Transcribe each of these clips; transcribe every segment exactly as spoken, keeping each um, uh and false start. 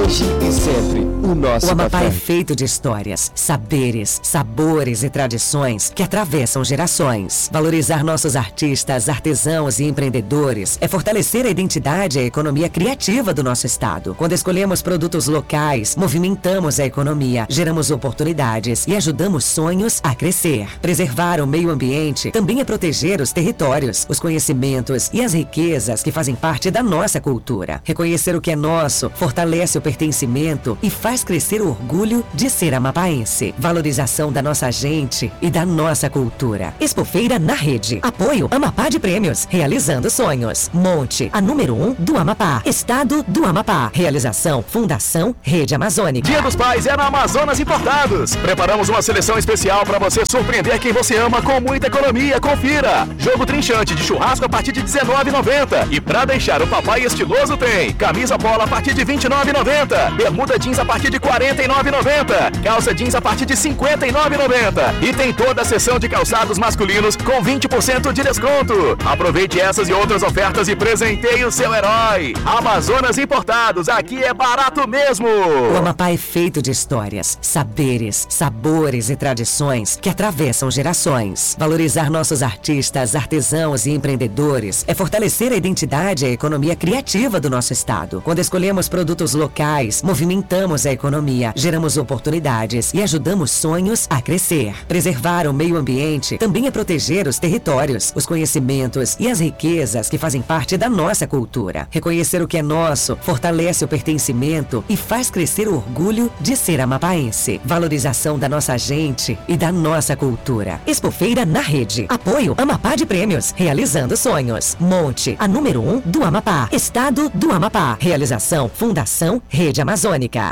Hoje e sempre, o nosso O Amapá café. é feito de histórias, saberes, sabores e tradições que atravessam gerações. Valorizar nossos artistas, artesãos e empreendedores é fortalecer a identidade e a economia criativa do nosso estado. Quando escolhemos produtos locais, movimentamos a economia, geramos oportunidades e ajudamos sonhos a crescer. Preservar o meio ambiente também é proteger os territórios, os conhecimentos e as riquezas que fazem parte da nossa cultura. Reconhecer o que é nosso fortalece o pertencimento e faz crescer o orgulho de ser amapaense. Valorização da nossa gente e da nossa cultura. Expofeira na rede. Apoio Amapá de Prêmios. Realizando sonhos. Monte, a número um do Amapá. Estado do Amapá. Realização Fundação Rede Amazônica. Dia dos Pais é na Amazonas Importados. Preparamos uma seleção especial para você surpreender quem você ama com muita economia. Confira. Jogo trinchante de churrasco a partir de dezenove reais e noventa centavos. E para deixar o papai estiloso tem camisa polo a partir de vinte e nove reais e noventa centavos. Bermuda jeans a partir de quarenta e nove reais e noventa centavos. Calça jeans a partir de cinquenta e nove reais e noventa centavos. E tem toda a seção de calçados masculinos com vinte por cento de desconto. Aproveite essas e outras ofertas e presenteie o seu herói. Amazonas Importados, aqui é barato mesmo. O Amapá é feito de histórias, saberes, sabores e tradições que atravessam gerações. Valorizar nossos artistas, artesãos e empreendedores é fortalecer a identidade e a economia criativa do nosso estado. Quando escolhemos produtos locais, movimentamos a economia, geramos oportunidades e ajudamos sonhos a crescer. Preservar o meio ambiente também é proteger os territórios, os conhecimentos e as riquezas que fazem parte da nossa cultura. Reconhecer o que é nosso fortalece o pertencimento e faz crescer o orgulho de ser amapaense. Valorização da nossa gente e da nossa cultura. Expofeira na rede. Apoio Amapá de Prêmios. Realizando sonhos. Monte, a número um do Amapá. Estado do Amapá. Realização Fundação Rede Amazônica.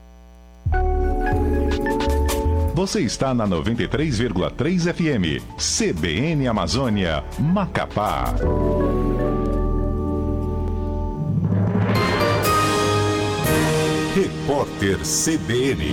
Você está na noventa e três vírgula três F M. C B N Amazônia, Macapá. Repórter C B N.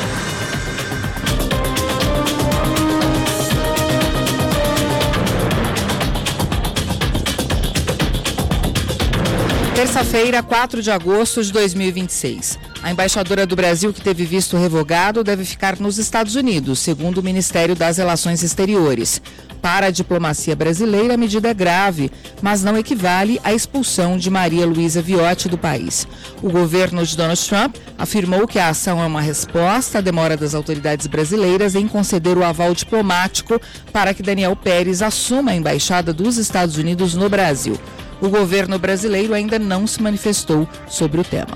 Terça-feira, quatro de agosto de dois mil e vinte e seis. A embaixadora do Brasil que teve visto revogado deve ficar nos Estados Unidos, segundo o Ministério das Relações Exteriores. Para a diplomacia brasileira, a medida é grave, mas não equivale à expulsão de Maria Luísa Viotti do país. O governo de Donald Trump afirmou que a ação é uma resposta à demora das autoridades brasileiras em conceder o aval diplomático para que Daniel Pérez assuma a embaixada dos Estados Unidos no Brasil. O governo brasileiro ainda não se manifestou sobre o tema.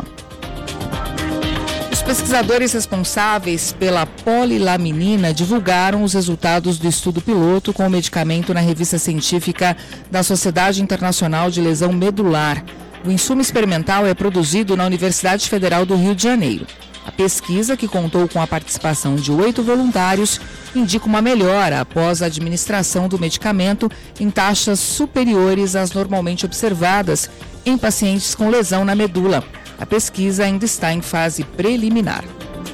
Os pesquisadores responsáveis pela polilaminina divulgaram os resultados do estudo piloto com o medicamento na revista científica da Sociedade Internacional de Lesão Medular. O insumo experimental é produzido na Universidade Federal do Rio de Janeiro. A pesquisa, que contou com a participação de oito voluntários, indica uma melhora após a administração do medicamento em taxas superiores às normalmente observadas em pacientes com lesão na medula. A pesquisa ainda está em fase preliminar.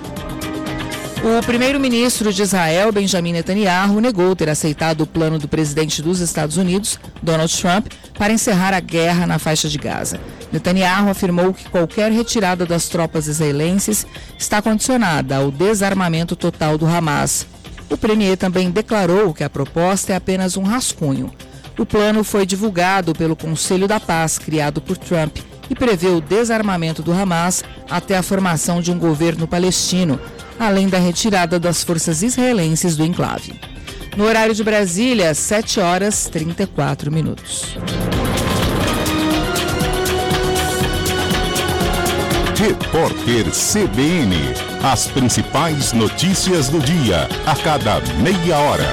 O primeiro-ministro de Israel, Benjamin Netanyahu, negou ter aceitado o plano do presidente dos Estados Unidos, Donald Trump, para encerrar a guerra na faixa de Gaza. Netanyahu afirmou que qualquer retirada das tropas israelenses está condicionada ao desarmamento total do Hamas. O premier também declarou que a proposta é apenas um rascunho. O plano foi divulgado pelo Conselho da Paz, criado por Trump, e prevê o desarmamento do Hamas até a formação de um governo palestino, além da retirada das forças israelenses do enclave. No horário de Brasília, sete horas e trinta e quatro minutos. Repórter C B N. As principais notícias do dia, a cada meia hora.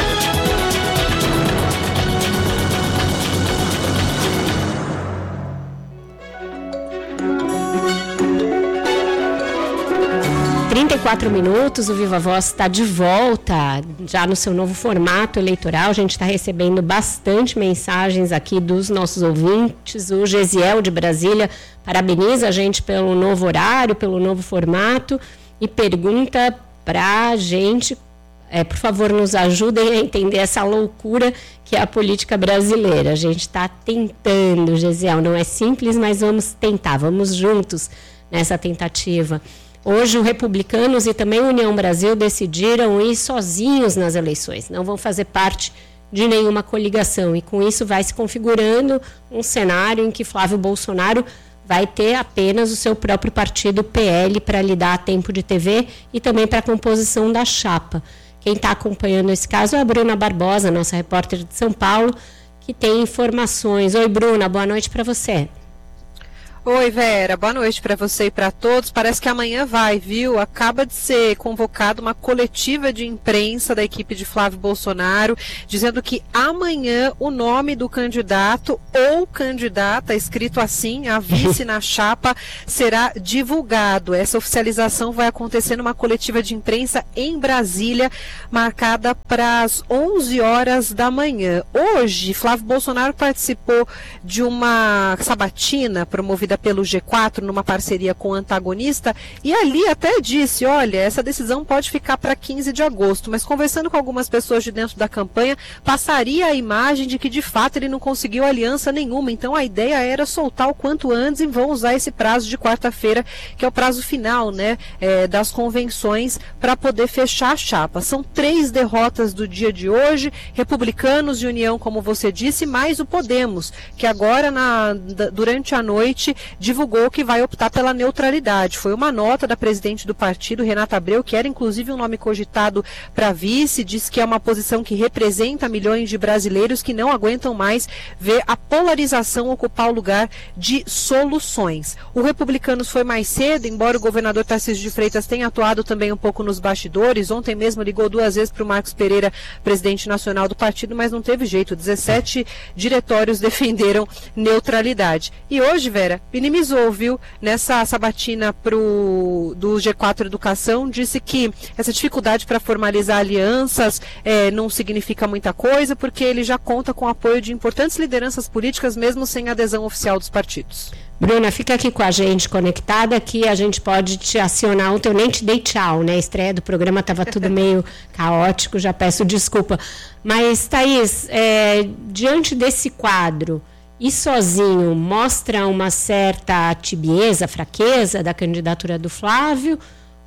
trinta e quatro minutos, o Viva Voz está de volta, já no seu novo formato eleitoral. A gente está recebendo bastante mensagens aqui dos nossos ouvintes. O Gesiel de Brasília parabeniza a gente pelo novo horário, pelo novo formato e pergunta para a gente, é, por favor, nos ajudem a entender essa loucura que é a política brasileira. A gente está tentando, Gesiel, não é simples, mas vamos tentar, vamos juntos nessa tentativa. Hoje, os Republicanos e também a União Brasil decidiram ir sozinhos nas eleições, não vão fazer parte de nenhuma coligação, e com isso vai se configurando um cenário em que Flávio Bolsonaro vai ter apenas o seu próprio partido, P L, para lhe dar tempo de T V e também para a composição da chapa. Quem está acompanhando esse caso é a Bruna Barbosa, nossa repórter de São Paulo, que tem informações. Oi, Bruna, boa noite para você. Oi, Vera, boa noite para você e para todos. Parece que amanhã vai, viu? Acaba de ser convocada uma coletiva de imprensa da equipe de Flávio Bolsonaro, dizendo que amanhã o nome do candidato ou candidata, escrito assim, a vice na chapa, será divulgado. Essa oficialização vai acontecer numa coletiva de imprensa em Brasília, marcada para as onze horas da manhã. Hoje, Flávio Bolsonaro participou de uma sabatina promovida pelo G quatro, numa parceria com o Antagonista, e ali até disse, olha, essa decisão pode ficar para quinze de agosto, mas conversando com algumas pessoas de dentro da campanha, passaria a imagem de que de fato ele não conseguiu aliança nenhuma, então a ideia era soltar o quanto antes e vão usar esse prazo de quarta-feira, que é o prazo final, né, é, das convenções, para poder fechar a chapa. São três derrotas do dia de hoje, Republicanos e União, como você disse, mais o Podemos, que agora na, durante a noite divulgou que vai optar pela neutralidade. Foi uma nota da presidente do partido, Renata Abreu, que era inclusive um nome cogitado para vice, diz que é uma posição que representa milhões de brasileiros que não aguentam mais ver a polarização ocupar o lugar de soluções. O Republicanos foi mais cedo, embora o governador Tarcísio de Freitas tenha atuado também um pouco nos bastidores. Ontem mesmo ligou duas vezes para o Marcos Pereira, presidente nacional do partido, mas não teve jeito. dezessete diretórios defenderam neutralidade. E hoje, Vera, minimizou, viu? Nessa sabatina pro, do G quatro Educação, disse que essa dificuldade para formalizar alianças é, não significa muita coisa, porque ele já conta com o apoio de importantes lideranças políticas, mesmo sem adesão oficial dos partidos. Bruna, fica aqui com a gente conectada, que a gente pode te acionar. Ontem eu nem te dei tchau, né? A estreia do programa estava tudo meio caótico, já peço desculpa. Mas, Thaís, é, diante desse quadro, e sozinho mostra uma certa tibieza, fraqueza da candidatura do Flávio,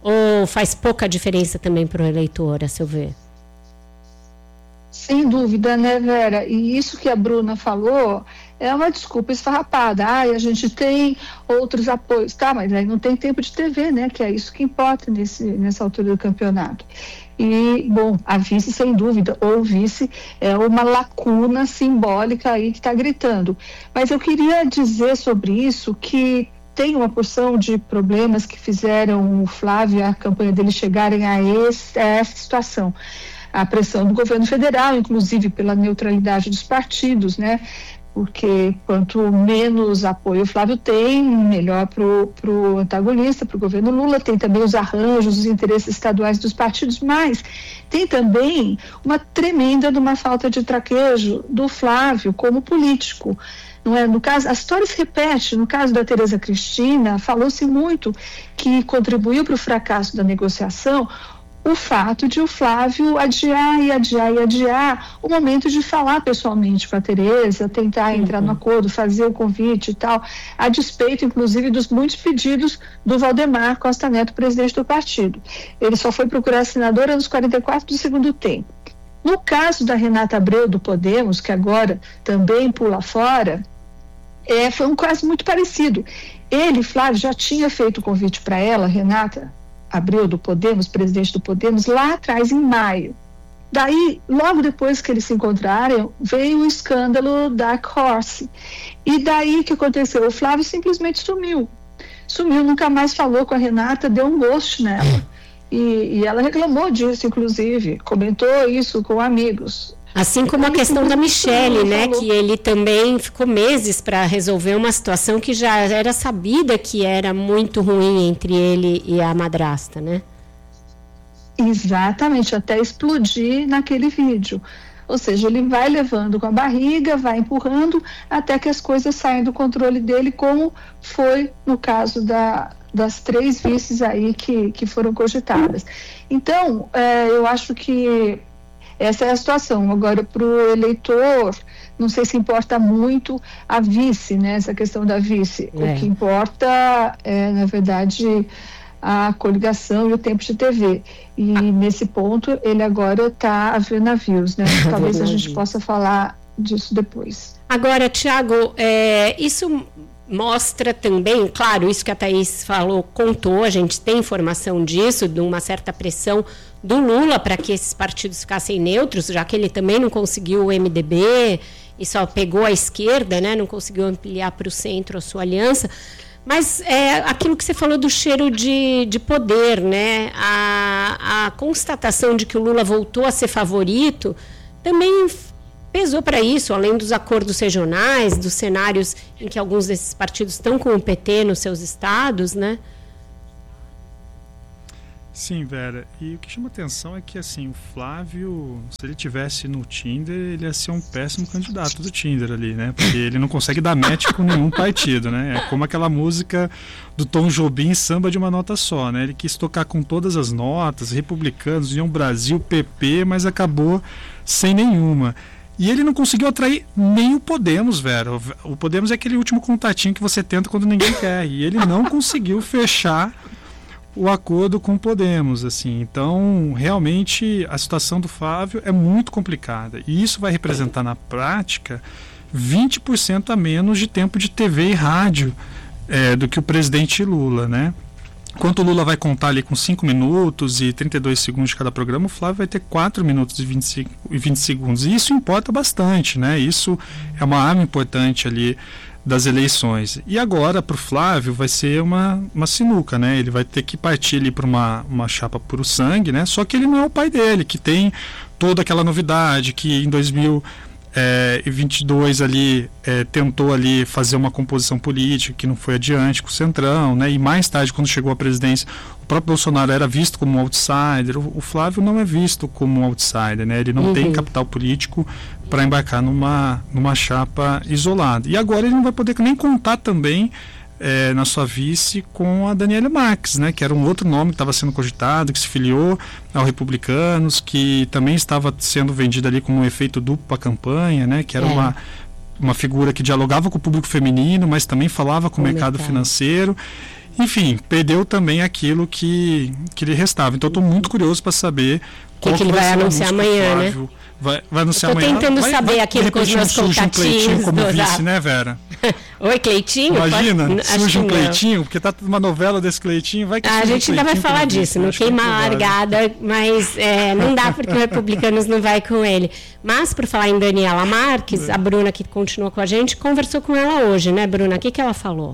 ou faz pouca diferença também para o eleitor, a seu ver? Sem dúvida, né, Vera? E isso que a Bruna falou é uma desculpa esfarrapada. Ah, a gente tem outros apoios. Tá, mas aí não tem tempo de T V, né? Que é isso que importa nesse, nessa altura do campeonato. E, bom, a vice, sem dúvida, ou vice, é uma lacuna simbólica aí que está gritando. Mas eu queria dizer sobre isso que tem uma porção de problemas que fizeram o Flávio e a campanha dele chegarem a, esse, a essa situação. A pressão do governo federal, inclusive pela neutralidade dos partidos, né? Porque quanto menos apoio o Flávio tem, melhor para o antagonista, para o governo Lula. Tem também os arranjos, os interesses estaduais dos partidos, mas tem também uma tremenda de uma falta de traquejo do Flávio como político. Não é? No caso, a história se repete. No caso da Tereza Cristina, falou-se muito que contribuiu para o fracasso da negociação o fato de o Flávio adiar e adiar e adiar o momento de falar pessoalmente com a Tereza, tentar entrar no acordo, fazer o convite e tal, a despeito, inclusive, dos muitos pedidos do Valdemar Costa Neto, presidente do partido. Ele só foi procurar a senadora nos quarenta e quatro do segundo tempo. No caso da Renata Abreu, do Podemos, que agora também pula fora, é, foi um caso muito parecido. Ele, Flávio, já tinha feito o convite para ela, Renata Abreu do Podemos, presidente do Podemos, lá atrás, em maio. Daí, logo depois que eles se encontraram, veio o escândalo Dark Horse. E daí o que aconteceu? O Flávio simplesmente sumiu. Sumiu, nunca mais falou com a Renata, deu um ghost nela. E, e ela reclamou disso, inclusive, comentou isso com amigos. Assim como a questão da Michele, né, que ele também ficou meses para resolver uma situação que já era sabida que era muito ruim entre ele e a madrasta, né? Exatamente, até explodir naquele vídeo. Ou seja, ele vai levando com a barriga, vai empurrando, até que as coisas saem do controle dele, como foi no caso da, das três vices aí que, que foram cogitadas. Então, é, eu acho que essa é a situação. Agora, para o eleitor, não sei se importa muito a vice, né? Essa questão da vice. É. O que importa é, na verdade, a coligação e o tempo de T V. E ah. nesse ponto, ele agora está a ver navios, né? Talvez a gente possa falar disso depois. Agora, Tiago, é, isso mostra também, claro, isso que a Thaís falou, contou, a gente tem informação disso, de uma certa pressão do Lula para que esses partidos ficassem neutros, já que ele também não conseguiu o M D B e só pegou a esquerda, né, não conseguiu ampliar para o centro a sua aliança. Mas é aquilo que você falou do cheiro de, de poder, né, a, a constatação de que o Lula voltou a ser favorito também pesou para isso, além dos acordos regionais, dos cenários em que alguns desses partidos estão com o P T nos seus estados, né? Sim, Vera. E o que chama atenção é que, assim, o Flávio, se ele tivesse no Tinder, ele ia ser um péssimo candidato do Tinder ali, né? Porque ele não consegue dar match com nenhum partido, né? É como aquela música do Tom Jobim, Samba de uma Nota Só, né? Ele quis tocar com todas as notas, republicanos, União Brasil, P P, mas acabou sem nenhuma. E ele não conseguiu atrair nem o Podemos, Vera. O Podemos é aquele último contatinho que você tenta quando ninguém quer. E ele não conseguiu fechar o acordo com o Podemos, assim. Então, realmente, a situação do Flávio é muito complicada. E isso vai representar, na prática, vinte por cento a menos de tempo de T V e rádio é, do que o presidente Lula, né? Enquanto o Lula vai contar ali com cinco minutos e trinta e dois segundos de cada programa, o Flávio vai ter quatro minutos e vinte segundos. E isso importa bastante, né? Isso é uma arma importante ali das eleições. E agora, para o Flávio, vai ser uma, uma sinuca, né? Ele vai ter que partir ali para uma, uma chapa puro sangue, né? Só que ele não é o pai dele, que tem toda aquela novidade, que em dois mil e vinte e dois ali é, tentou ali fazer uma composição política que não foi adiante com o Centrão, né? E mais tarde, quando chegou à presidência, o próprio Bolsonaro era visto como um outsider. O, o Flávio não é visto como um outsider, né? Ele não uhum. tem capital político para embarcar numa, numa chapa isolada. E agora ele não vai poder nem contar também É, na sua vice com a Daniela Marques, né, que era um outro nome que estava sendo cogitado, que se filiou ao Republicanos, que também estava sendo vendido ali como um efeito duplo para a campanha, né, que era é. uma, uma figura que dialogava com o público feminino, mas também falava com o mercado financeiro. Enfim, perdeu também aquilo que, que lhe restava. Então, estou muito curioso para saber qual que, que ele vai, vai anunciar amanhã, né? Vai, vai anunciar amanhã. Estou tentando vai, saber vai, aquilo com os meus contatinhos. Como vice, né, Vera? Oi, Cleitinho? Imagina, Pode... surge um Cleitinho, porque tá uma novela desse Cleitinho, vai que ah, a gente ainda vai falar disso, não queima a largada, mas é, não dá porque o Republicanos não vai com ele. Mas, por falar em Daniela Marques, é. a Bruna, que continua com a gente, conversou com ela hoje, né, Bruna? O que, que ela falou?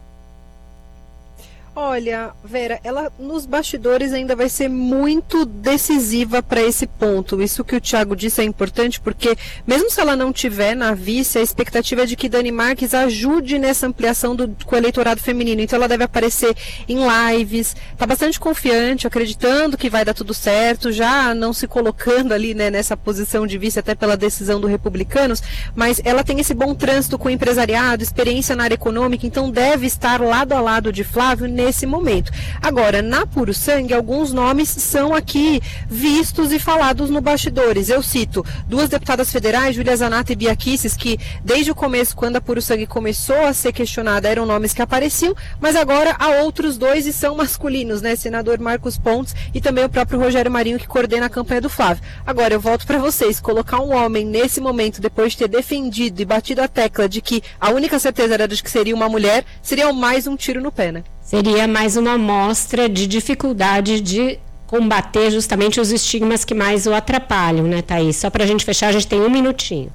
Olha, Vera, ela nos bastidores ainda vai ser muito decisiva para esse ponto. Isso que o Thiago disse é importante, porque mesmo se ela não tiver na vice, a expectativa é de que Dani Marques ajude nessa ampliação do, com o eleitorado feminino. Então ela deve aparecer em lives, está bastante confiante, acreditando que vai dar tudo certo, já não se colocando ali, né, nessa posição de vice, até pela decisão do Republicanos, mas ela tem esse bom trânsito com o empresariado, experiência na área econômica, então deve estar lado a lado de Flávio nesse nesse momento. Agora, na Puro Sangue, alguns nomes são aqui vistos e falados no bastidores. Eu cito duas deputadas federais, Júlia Zanata e Bia Kicis, que desde o começo, quando a Puro Sangue começou a ser questionada, eram nomes que apareciam, mas agora há outros dois e são masculinos, né? Senador Marcos Pontes e também o próprio Rogério Marinho, que coordena a campanha do Flávio. Agora, eu volto para vocês, colocar um homem nesse momento, depois de ter defendido e batido a tecla de que a única certeza era de que seria uma mulher, seria mais um tiro no pé, né? Seria mais uma amostra de dificuldade de combater justamente os estigmas que mais o atrapalham, né, Thaís? Só para a gente fechar, a gente tem um minutinho.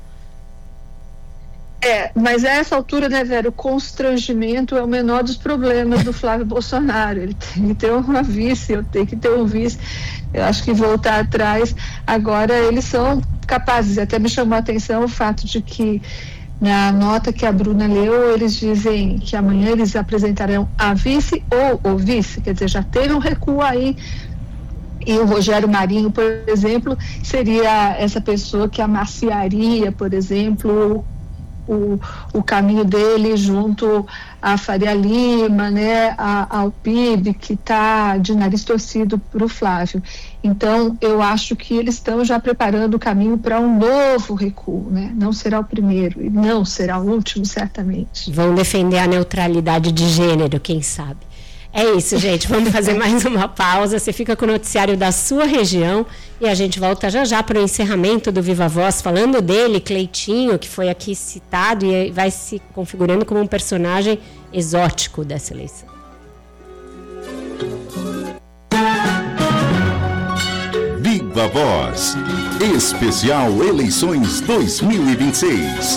É, mas a essa altura, né, Vera, o constrangimento é o menor dos problemas do Flávio Bolsonaro. Ele tem que ter uma vice, eu tenho que ter um vice. Eu acho que voltar atrás, agora eles são capazes, até me chamou a atenção o fato de que na nota que a Bruna leu, eles dizem que amanhã eles apresentarão a vice ou o vice, quer dizer, já teve um recuo aí. E o Rogério Marinho, por exemplo, seria essa pessoa que amaciaria, por exemplo, o, o caminho dele junto à Faria Lima, né, a, ao P I B, que está de nariz torcido para o Flávio. Então, eu acho que eles estão já preparando o caminho para um novo recuo, né? Não será o primeiro e não será o último, certamente. Vão defender a neutralidade de gênero, quem sabe. É isso, gente. Vamos fazer mais uma pausa. Você fica com o noticiário da sua região e a gente volta já já para o encerramento do Viva Voz, falando dele, Cleitinho, que foi aqui citado e vai se configurando como um personagem exótico dessa eleição. Viva Voz, especial Eleições dois mil e vinte e seis.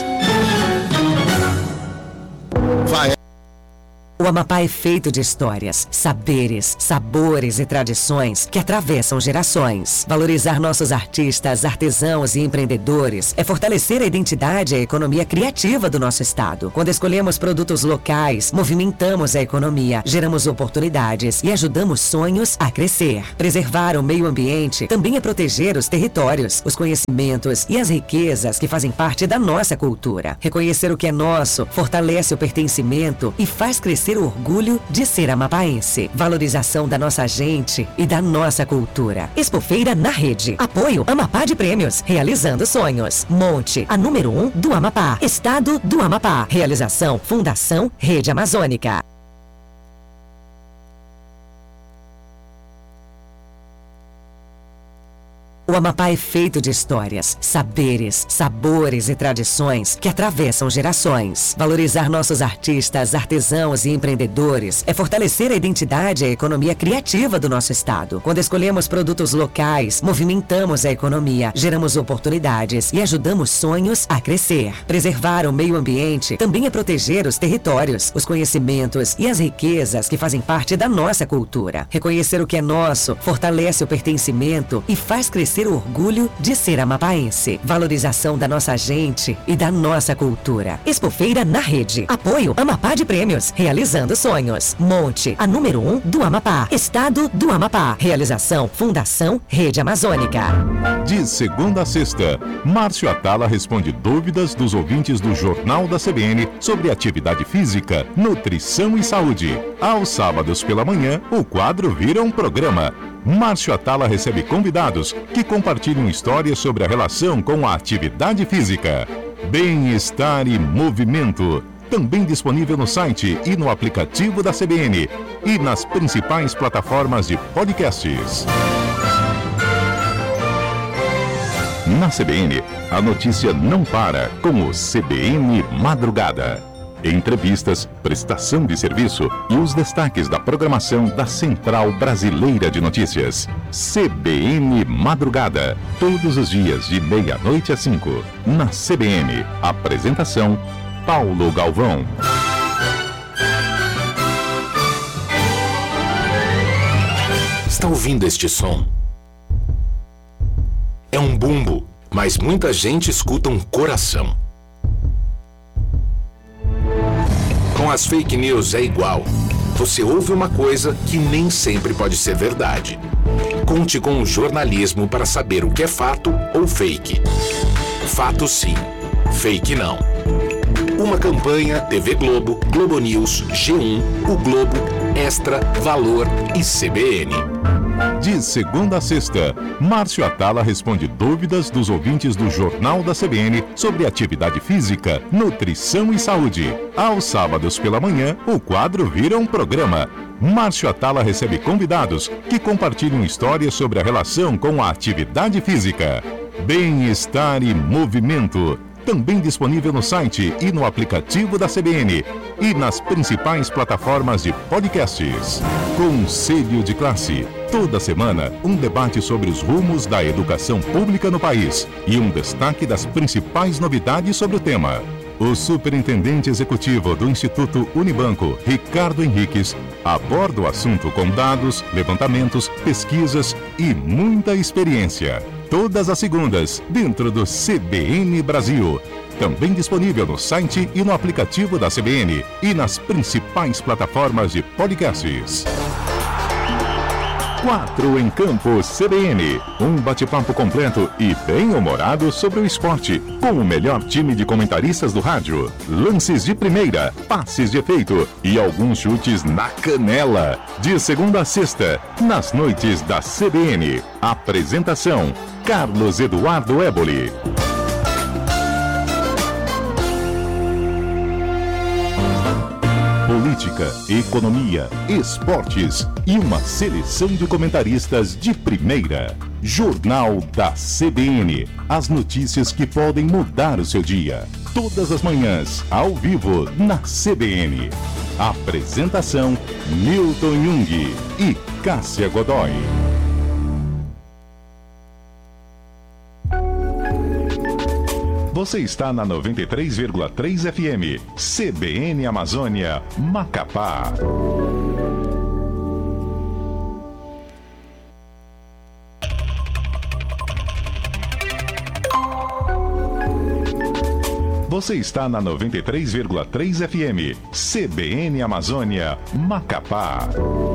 Vai. O Amapá é feito de histórias, saberes, sabores e tradições que atravessam gerações. Valorizar nossos artistas, artesãos e empreendedores é fortalecer a identidade e a economia criativa do nosso estado. Quando escolhemos produtos locais, movimentamos a economia, geramos oportunidades e ajudamos sonhos a crescer. Preservar o meio ambiente também é proteger os territórios, os conhecimentos e as riquezas que fazem parte da nossa cultura. Reconhecer o que é nosso fortalece o pertencimento e faz crescer o orgulho de ser amapaense. Valorização da nossa gente e da nossa cultura. Expofeira na rede. Apoio Amapá de Prêmios. Realizando sonhos. Monte, a número um do Amapá. Estado do Amapá. Realização Fundação Rede Amazônica. O Amapá é feito de histórias, saberes, sabores e tradições que atravessam gerações. Valorizar nossos artistas, artesãos e empreendedores é fortalecer a identidade e a economia criativa do nosso estado. Quando escolhemos produtos locais, movimentamos a economia, geramos oportunidades e ajudamos sonhos a crescer. Preservar o meio ambiente também é proteger os territórios, os conhecimentos e as riquezas que fazem parte da nossa cultura. Reconhecer o que é nosso fortalece o pertencimento e faz crescer o orgulho de ser amapaense. Valorização da nossa gente e da nossa cultura. Expofeira na rede. Apoio Amapá de Prêmios. Realizando sonhos. Monte, a número um do Amapá. Estado do Amapá. Realização Fundação Rede Amazônica. De segunda a sexta, Márcio Atala responde dúvidas dos ouvintes do Jornal da C B N sobre atividade física, nutrição e saúde. Aos sábados pela manhã, o quadro vira um programa. Márcio Atala recebe convidados que compartilham histórias sobre a relação com a atividade física. Bem-estar e movimento. Também disponível no site e no aplicativo da C B N e nas principais plataformas de podcasts. Na C B N, a notícia não para com o C B N Madrugada. Entrevistas, prestação de serviço e os destaques da programação da Central Brasileira de Notícias. C B N Madrugada. Todos os dias de meia-noite às cinco. Na C B N. Apresentação: Paulo Galvão. Está ouvindo este som? É um bumbo, mas muita gente escuta um coração. Com as fake news é igual. Você ouve uma coisa que nem sempre pode ser verdade. Conte com o jornalismo para saber o que é fato ou fake. Fato sim, fake não. Uma campanha T V Globo, Globo News, G um, O Globo, Extra, Valor e C B N. De segunda a sexta, Márcio Atala responde dúvidas dos ouvintes do Jornal da C B N sobre atividade física, nutrição e saúde. Aos sábados pela manhã, o quadro vira um programa. Márcio Atala recebe convidados que compartilham histórias sobre a relação com a atividade física. Bem-estar e movimento. Também disponível no site e no aplicativo da C B N e nas principais plataformas de podcasts. Conselho de Classe. Toda semana, um debate sobre os rumos da educação pública no país e um destaque das principais novidades sobre o tema. O superintendente executivo do Instituto Unibanco, Ricardo Henriques, aborda o assunto com dados, levantamentos, pesquisas e muita experiência. Todas as segundas, dentro do C B N Brasil. Também disponível no site e no aplicativo da C B N e nas principais plataformas de podcasts. Quatro em Campo C B N. Um bate-papo completo e bem-humorado sobre o esporte, com o melhor time de comentaristas do rádio. Lances de primeira, passes de efeito e alguns chutes na canela. De segunda a sexta, nas noites da C B N. Apresentação: Carlos Eduardo Éboli. Política, economia, esportes e uma seleção de comentaristas de primeira. Jornal da C B N. As notícias que podem mudar o seu dia. Todas as manhãs, ao vivo, na C B N. Apresentação: Milton Jung e Cássia Godoy. Você está na noventa e três vírgula três F M, C B N Amazônia, Macapá. Você está na noventa e três vírgula três F M, C B N Amazônia, Macapá.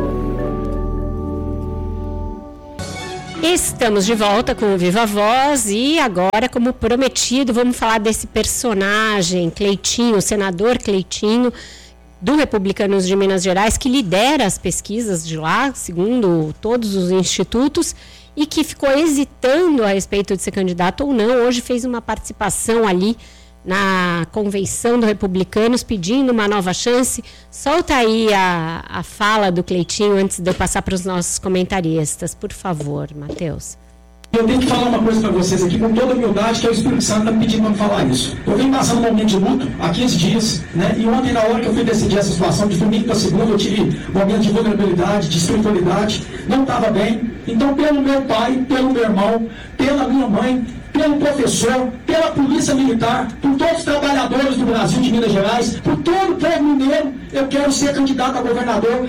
Estamos de volta com o Viva Voz e agora, como prometido, vamos falar desse personagem, Cleitinho, o senador Cleitinho, do Republicanos de Minas Gerais, que lidera as pesquisas de lá, segundo todos os institutos, e que ficou hesitando a respeito de ser candidato ou não. Hoje fez uma participação ali na convenção do Republicanos, pedindo uma nova chance. Solta aí a, a fala do Cleitinho antes de eu passar para os nossos comentaristas, por favor, Matheus. Eu tenho que falar uma coisa para vocês aqui com toda humildade, que é o Espírito Santo está me pedindo para falar isso. Eu venho passando um momento de luto há quinze dias, né? E ontem, na hora que eu fui decidir essa situação, de domingo para segunda, eu tive um momento de vulnerabilidade, de espiritualidade, não estava bem. Então, pelo meu pai, pelo meu irmão, pela minha mãe, pelo professor, pela polícia militar, por todos os trabalhadores do Brasil, de Minas Gerais, por todo o povo mineiro, eu quero ser candidato a governador.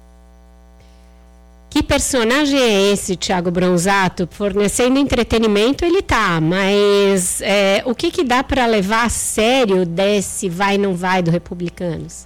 Que personagem é esse, Thiago Bronzato? Fornecendo entretenimento, ele tá, mas é, o que, que dá para levar a sério desse vai não vai do Republicanos?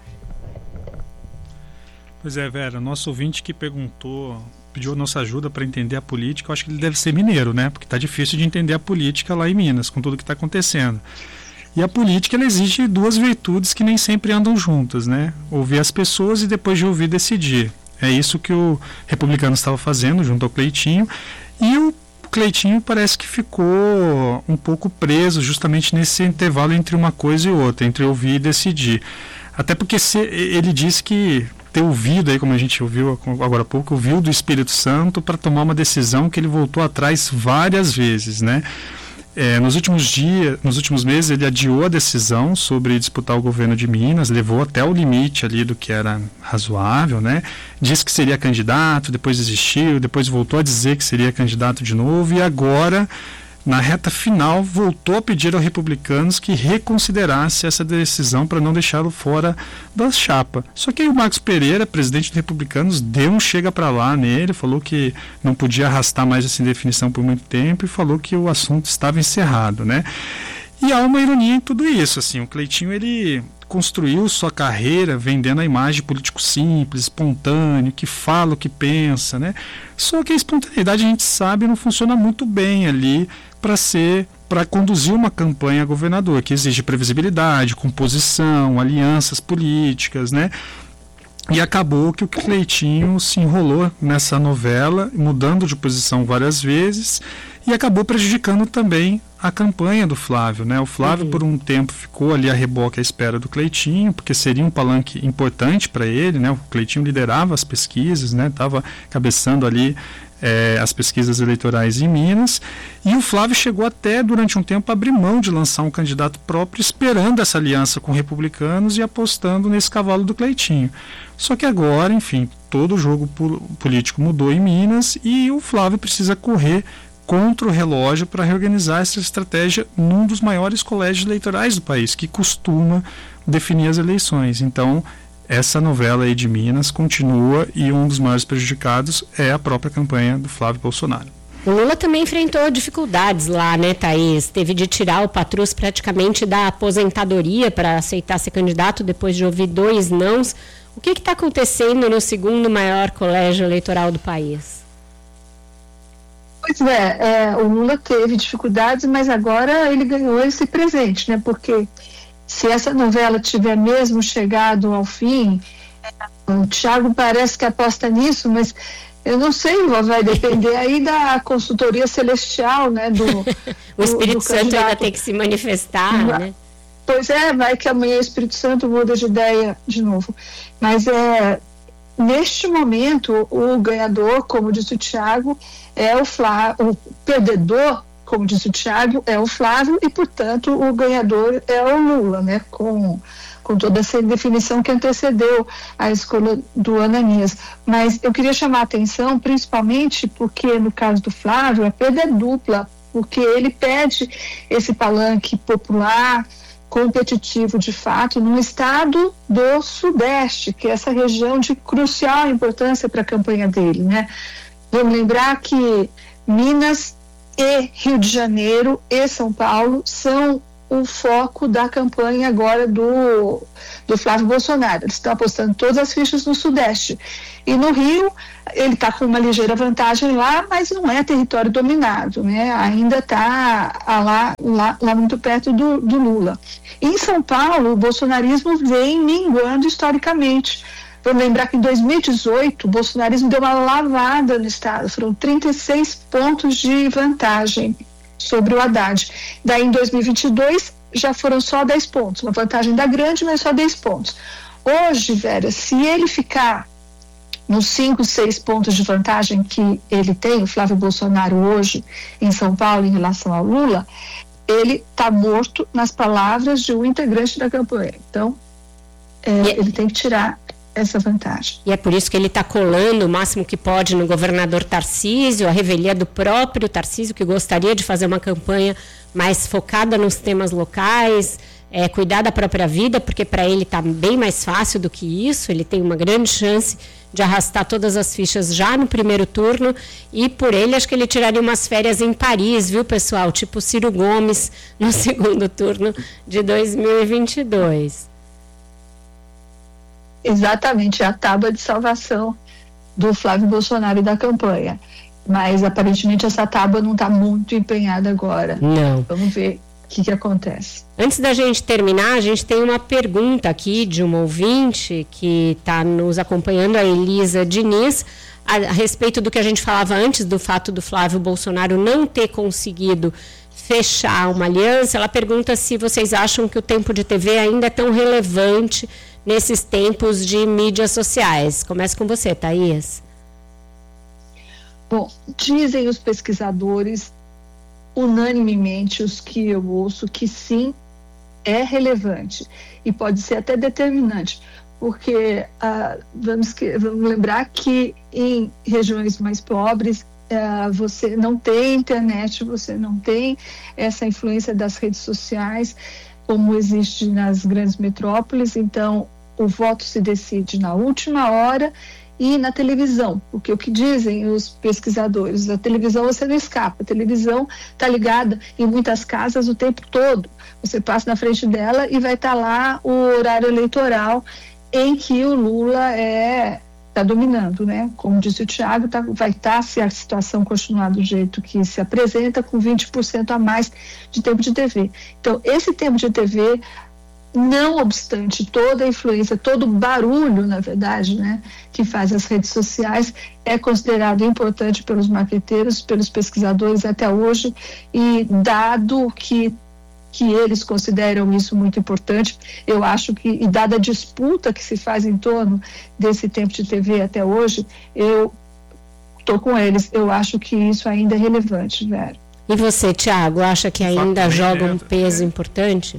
Pois é, Vera, nosso ouvinte que perguntou, pediu a nossa ajuda para entender a política, eu acho que ele deve ser mineiro, né? Porque tá difícil de entender a política lá em Minas, com tudo que está acontecendo. E a política, ela exige duas virtudes que nem sempre andam juntas, né? Ouvir as pessoas e depois de ouvir decidir. É isso que o Republicano estava fazendo junto ao Cleitinho, e o Cleitinho parece que ficou um pouco preso justamente nesse intervalo entre uma coisa e outra, entre ouvir e decidir. Até porque se, ele disse que ter ouvido, aí, como a gente ouviu agora há pouco, ouviu do Espírito Santo para tomar uma decisão que ele voltou atrás várias vezes, né? É, nos últimos dias, nos últimos meses, ele adiou a decisão sobre disputar o governo de Minas, levou até o limite ali do que era razoável, né? Disse que seria candidato, depois desistiu, depois voltou a dizer que seria candidato de novo e agora, na reta final, voltou a pedir aos republicanos que reconsiderasse essa decisão para não deixá-lo fora da chapa. Só que aí o Marcos Pereira, presidente dos republicanos, deu um chega para lá nele, falou que não podia arrastar mais essa indefinição por muito tempo e falou que o assunto estava encerrado, né? E há uma ironia em tudo isso, assim, o Cleitinho, ele construiu sua carreira vendendo a imagem de político simples, espontâneo, que fala o que pensa, né? Só que a espontaneidade, a gente sabe, não funciona muito bem ali para ser, para conduzir uma campanha a governador, que exige previsibilidade, composição, alianças políticas, né? E acabou que o Cleitinho se enrolou nessa novela, mudando de posição várias vezes, e acabou prejudicando também a campanha do Flávio, né? O Flávio, uhum. por um tempo, ficou ali a reboque à espera do Cleitinho, porque seria um palanque importante para ele, né? O Cleitinho liderava as pesquisas, né? Estava cabeçando ali é, as pesquisas eleitorais em Minas, e o Flávio chegou até, durante um tempo, a abrir mão de lançar um candidato próprio, esperando essa aliança com republicanos e apostando nesse cavalo do Cleitinho. Só que agora, enfim, todo o jogo político mudou em Minas e o Flávio precisa correr contra o relógio para reorganizar essa estratégia num dos maiores colégios eleitorais do país, que costuma definir as eleições. Então, essa novela aí de Minas continua e um dos maiores prejudicados é a própria campanha do Flávio Bolsonaro. O Lula também enfrentou dificuldades lá, né, Thaís? Teve de tirar o Patrus praticamente da aposentadoria para aceitar ser candidato depois de ouvir dois nãos. O que está acontecendo no segundo maior colégio eleitoral do país? Pois é, é, o Lula teve dificuldades, mas agora ele ganhou esse presente, né? Porque se essa novela tiver mesmo chegado ao fim, o Thiago parece que aposta nisso, mas eu não sei, vai depender aí da consultoria celestial, né? Do, o Espírito do, do Santo candidato. ainda tem que se manifestar, né? Pois é, vai que amanhã o Espírito Santo muda de ideia de novo. Mas é, neste momento, o ganhador, como disse o Thiago, é o Flávio, o perdedor, como disse o Thiago, é o Flávio e, portanto, o ganhador é o Lula, né? Com, com toda essa definição que antecedeu a escolha do Ananias. Mas eu queria chamar a atenção, principalmente porque, no caso do Flávio, a perda é dupla, porque ele perde esse palanque popular, competitivo de fato, no estado do Sudeste, que é essa região de crucial importância para a campanha dele, né? Vamos lembrar que Minas e Rio de Janeiro e São Paulo são o foco da campanha agora do, do Flávio Bolsonaro. Eles estão apostando todas as fichas no Sudeste. E no Rio, ele está com uma ligeira vantagem lá, mas não é território dominado, né? Ainda está lá, lá, lá muito perto do, do Lula. Em São Paulo, o bolsonarismo vem minguando historicamente. Vamos lembrar que em dois mil e dezoito, o bolsonarismo deu uma lavada no estado, foram trinta e seis pontos de vantagem sobre o Haddad. Daí em dois mil e vinte e dois já foram só dez pontos, uma vantagem da grande, mas só dez pontos. Hoje, Vera, se ele ficar nos cinco, seis pontos de vantagem que ele tem, o Flávio Bolsonaro hoje em São Paulo em relação ao Lula, ele está morto nas palavras de um integrante da campanha. Então, é, e... ele tem que tirar essa vantagem. E é por isso que ele está colando o máximo que pode no governador Tarcísio, a revelia do próprio Tarcísio, que gostaria de fazer uma campanha mais focada nos temas locais, é, cuidar da própria vida, porque para ele está bem mais fácil do que isso, ele tem uma grande chance de arrastar todas as fichas já no primeiro turno, e por ele acho que ele tiraria umas férias em Paris, viu, pessoal? Tipo Ciro Gomes no segundo turno de dois mil e vinte e dois. Exatamente, a tábua de salvação do Flávio Bolsonaro e da campanha. Mas aparentemente essa tábua não está muito empenhada agora. Não. Vamos ver o que, que acontece. Antes da gente terminar, a gente tem uma pergunta aqui de uma ouvinte que está nos acompanhando, a Elisa Diniz, a, a respeito do que a gente falava antes, do fato do Flávio Bolsonaro não ter conseguido fechar uma aliança. Ela pergunta se vocês acham que o tempo de T V ainda é tão relevante nesses tempos de mídias sociais. Começa com você, Thaís. Bom, dizem os pesquisadores, unanimemente, os que eu ouço, que sim, é relevante e pode ser até determinante, porque ah, vamos, que, vamos lembrar que em regiões mais pobres ah, você não tem internet, você não tem essa influência das redes sociais como existe nas grandes metrópoles. Então o voto se decide na última hora e na televisão, porque o que dizem os pesquisadores, a televisão você não escapa, a televisão está ligada em muitas casas o tempo todo, você passa na frente dela e vai estar tá lá o horário eleitoral em que o Lula é está dominando, né? Como disse o Thiago, tá, vai estar, tá, se a situação continuar do jeito que se apresenta, com vinte por cento a mais de tempo de T V. Então, esse tempo de T V, não obstante toda a influência, todo o barulho, na verdade, né, que faz as redes sociais, é considerado importante pelos marqueteiros, pelos pesquisadores até hoje, e dado que, que eles consideram isso muito importante, eu acho que, e dada a disputa que se faz em torno desse tempo de T V até hoje, eu estou com eles, eu acho que isso ainda é relevante, Vera. E você, Thiago, acha que ainda joga um peso importante?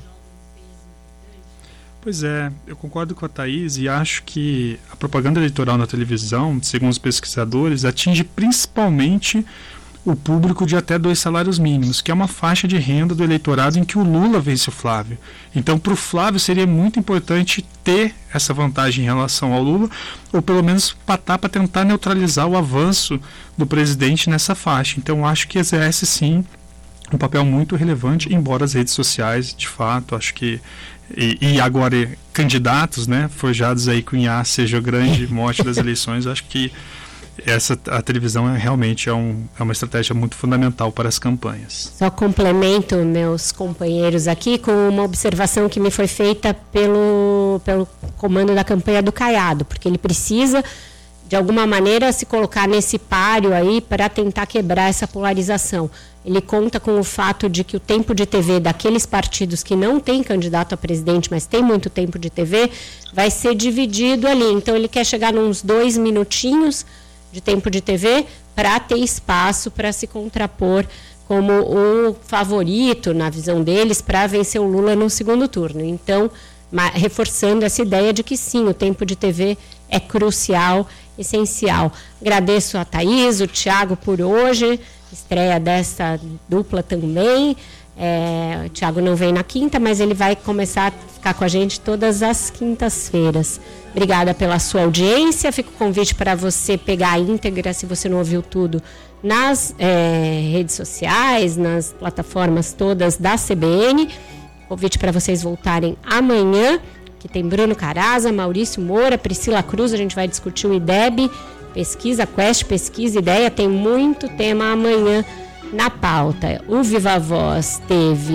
Pois é, eu concordo com a Thaís e acho que a propaganda eleitoral na televisão, segundo os pesquisadores, atinge principalmente o público de até dois salários mínimos, que é uma faixa de renda do eleitorado em que o Lula vence o Flávio. Então, para o Flávio seria muito importante ter essa vantagem em relação ao Lula, ou pelo menos patar para tentar neutralizar o avanço do presidente nessa faixa. Então, acho que exerce sim um papel muito relevante, embora as redes sociais, de fato, acho que E, e agora candidatos, né, forjados aí com I A seja o grande mote das eleições, acho que essa, a televisão é, realmente é, um, é uma estratégia muito fundamental para as campanhas. Só complemento meus companheiros aqui com uma observação que me foi feita pelo, pelo comando da campanha do Caiado, porque ele precisa, de alguma maneira, se colocar nesse páreo aí para tentar quebrar essa polarização. Ele conta com o fato de que o tempo de T V daqueles partidos que não têm candidato a presidente, mas tem muito tempo de T V, vai ser dividido ali. Então, ele quer chegar nos dois minutinhos de tempo de T V para ter espaço para se contrapor como o favorito, na visão deles, para vencer o Lula no segundo turno. Então, reforçando essa ideia de que sim, o tempo de T V é crucial, essencial. Agradeço a Thaís, o Thiago por hoje, estreia dessa dupla também. É, o Thiago não vem na quinta, mas ele vai começar a ficar com a gente todas as quintas-feiras. Obrigada pela sua audiência. Fica o convite para você pegar a íntegra, se você não ouviu tudo, nas é, redes sociais, nas plataformas todas da C B N. Convite para vocês voltarem amanhã, que tem Bruno Caraza, Maurício Moura, Priscila Cruz. A gente vai discutir o I D E B, pesquisa, Quest, pesquisa, ideia. Tem muito tema amanhã na pauta. O Viva Voz teve